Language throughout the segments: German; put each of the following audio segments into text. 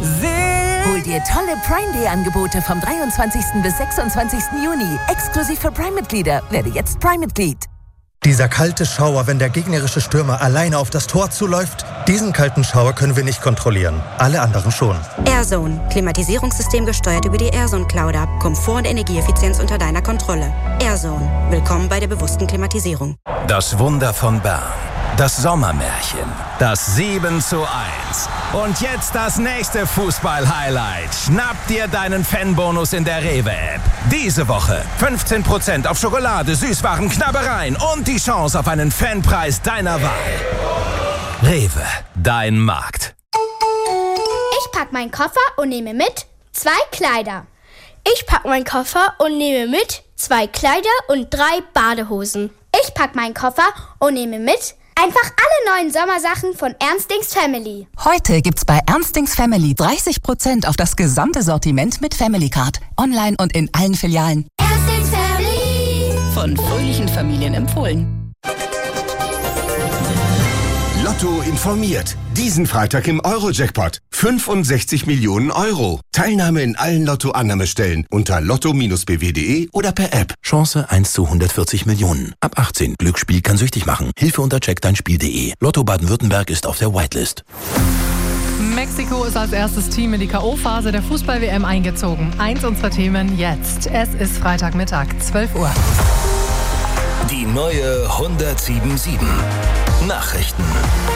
Hol dir tolle Prime Day Angebote vom 23. bis 26. Juni. Exklusiv für Prime-Mitglieder. Werde jetzt Prime-Mitglied. Dieser kalte Schauer, wenn der gegnerische Stürmer alleine auf das Tor zuläuft, diesen kalten Schauer können wir nicht kontrollieren. Alle anderen schon. AirZone. Klimatisierungssystem gesteuert über die AirZone Cloud App. Komfort und Energieeffizienz unter deiner Kontrolle. AirZone. Willkommen bei der bewussten Klimatisierung. Das Wunder von Bern. Das Sommermärchen. Das 7:1. Und jetzt das nächste Fußball-Highlight. Schnapp dir deinen Fanbonus in der Rewe-App. Diese Woche 15% auf Schokolade, Süßwaren, Knabbereien und die Chance auf einen Fanpreis deiner Wahl. Rewe, dein Markt. Ich pack meinen Koffer und nehme mit 2 Kleider. Ich pack meinen Koffer und nehme mit 2 Kleider und 3 Badehosen. Ich pack meinen Koffer und nehme mit einfach alle neuen Sommersachen von Ernstings Family. Heute gibt's bei Ernstings Family 30% auf das gesamte Sortiment mit Family Card. Online und in allen Filialen. Ernstings Family. Von fröhlichen Familien empfohlen. Lotto informiert. Diesen Freitag im Euro-Jackpot. 65 Millionen Euro. Teilnahme in allen Lotto-Annahmestellen unter lotto-bw.de oder per App. Chance 1 zu 140 Millionen. Ab 18. Glücksspiel kann süchtig machen. Hilfe unter checkdeinspiel.de. Lotto Baden-Württemberg ist auf der Whitelist. Mexiko ist als erstes Team in die K.O.-Phase der Fußball-WM eingezogen. Eins unserer Themen jetzt. Es ist Freitagmittag, 12 Uhr. Die neue 107.7. Nachrichten.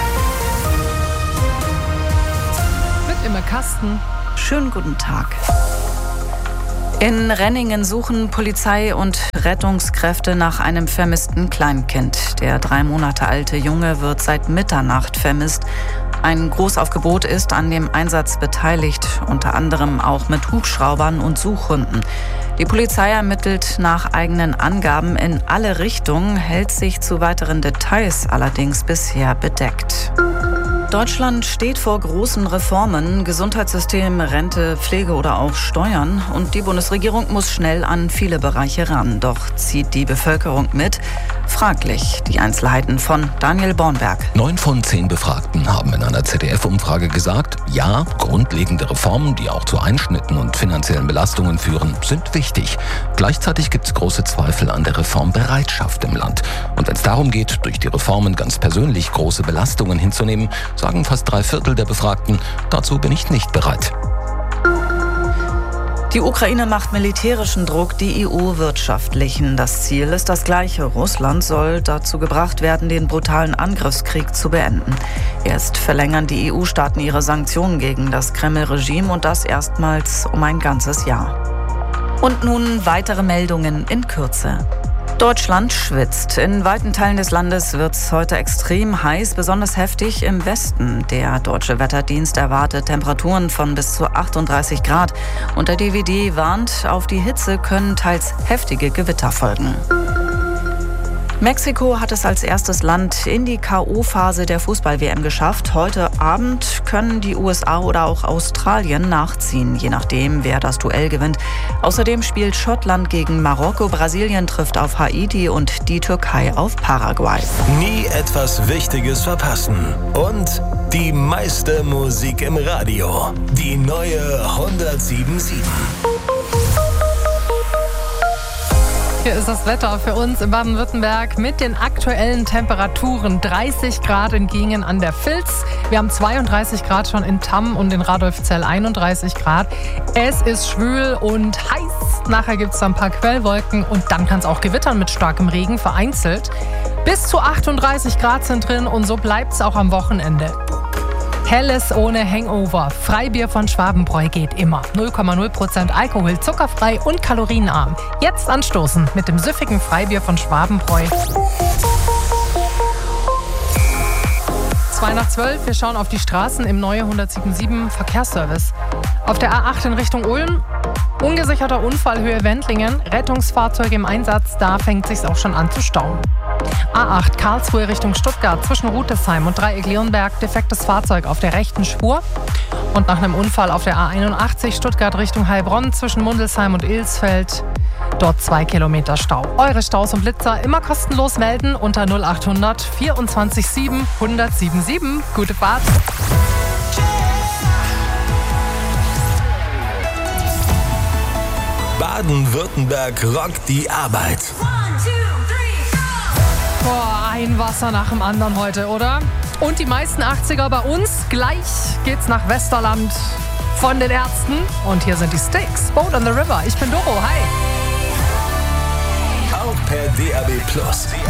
Mit Imme Kasten. Schönen guten Tag. In Renningen suchen Polizei und Rettungskräfte nach einem vermissten Kleinkind. Der 3 Monate alte Junge wird seit Mitternacht vermisst. Ein Großaufgebot ist an dem Einsatz beteiligt, unter anderem auch mit Hubschraubern und Suchhunden. Die Polizei ermittelt nach eigenen Angaben in alle Richtungen, hält sich zu weiteren Details allerdings bisher bedeckt. Deutschland steht vor großen Reformen, Gesundheitssystem, Rente, Pflege oder auch Steuern. Und die Bundesregierung muss schnell an viele Bereiche ran. Doch zieht die Bevölkerung mit? Fraglich. Die Einzelheiten von Daniel Bornberg. 9 von 10 Befragten haben in einer ZDF-Umfrage gesagt, ja, grundlegende Reformen, die auch zu Einschnitten und finanziellen Belastungen führen, sind wichtig. Gleichzeitig gibt es große Zweifel an der Reformbereitschaft im Land. Und wenn es darum geht, durch die Reformen ganz persönlich große Belastungen hinzunehmen, sagen fast 3/4 der Befragten, dazu bin ich nicht bereit. Die Ukraine macht militärischen Druck, die EU wirtschaftlichen. Das Ziel ist das gleiche. Russland soll dazu gebracht werden, den brutalen Angriffskrieg zu beenden. Erst verlängern die EU-Staaten ihre Sanktionen gegen das Kreml-Regime und das erstmals um ein ganzes Jahr. Und nun weitere Meldungen in Kürze. Deutschland schwitzt. In weiten Teilen des Landes wird es heute extrem heiß, besonders heftig im Westen. Der Deutsche Wetterdienst erwartet Temperaturen von bis zu 38 Grad. Und der DWD warnt, auf die Hitze können teils heftige Gewitter folgen. Mexiko hat es als erstes Land in die K.O.-Phase der Fußball-WM geschafft. Heute Abend können die USA oder auch Australien nachziehen, je nachdem, wer das Duell gewinnt. Außerdem spielt Schottland gegen Marokko, Brasilien trifft auf Haiti und die Türkei auf Paraguay. Nie etwas Wichtiges verpassen. Und die meiste Musik im Radio. Die neue 107.7. Hier ist das Wetter für uns in Baden-Württemberg mit den aktuellen Temperaturen. 30 Grad in Giengen an der Vils. Wir haben 32 Grad schon in Tamm und in Radolfzell 31 Grad. Es ist schwül und heiß. Nachher gibt es ein paar Quellwolken und dann kann es auch gewittern mit starkem Regen vereinzelt. Bis zu 38 Grad sind drin und so bleibt es auch am Wochenende. Helles ohne Hangover. Freibier von Schwabenbräu geht immer. 0,0% Alkohol, zuckerfrei und kalorienarm. Jetzt anstoßen mit dem süffigen Freibier von Schwabenbräu. 2:12, wir schauen auf die Straßen im neue 107.7 Verkehrsservice. Auf der A8 in Richtung Ulm, ungesicherter Unfall Höhe Wendlingen, Rettungsfahrzeuge im Einsatz, da fängt es sich auch schon an zu stauen. A8 Karlsruhe Richtung Stuttgart zwischen Rutesheim und Dreieck-Leonberg, defektes Fahrzeug auf der rechten Spur. Und nach einem Unfall auf der A81 Stuttgart Richtung Heilbronn zwischen Mundelsheim und Ilsfeld, dort 2 Kilometer Stau. Eure Staus und Blitzer immer kostenlos melden unter 0800 24 7 1077. Gute Fahrt! Baden-Württemberg rockt die Arbeit. Boah, ein Wasser nach dem anderen heute, oder? Und die meisten 80er bei uns. Gleich geht's nach Westerland von den Ärzten. Und hier sind die Styx, Boat on the River. Ich bin Doro, hi. Auch per DAB+.